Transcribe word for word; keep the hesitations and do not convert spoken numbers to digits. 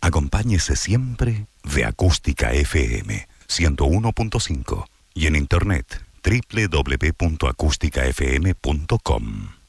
Acompáñese siempre de Acústica F M ciento uno punto cinco y en internet doble u doble u doble u punto acústica f m punto com.